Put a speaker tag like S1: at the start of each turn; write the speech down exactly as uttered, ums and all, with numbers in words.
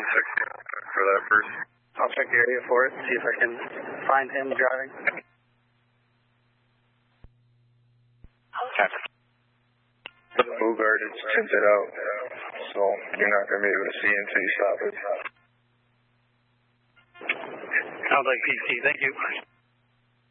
S1: one six for that person.
S2: I'll check the area for it, see if I can find him driving.
S1: The Bugard is tinted out, so you're not going to be able to see until you stop it.
S2: Sounds like P C. Thank you.